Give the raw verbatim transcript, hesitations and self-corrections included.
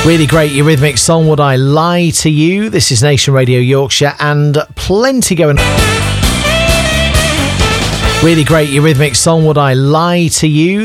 Really great Eurythmics song, Would I Lie to You? This is Nation Radio Yorkshire, and plenty going on. Really great Eurythmics song, Would I Lie to You?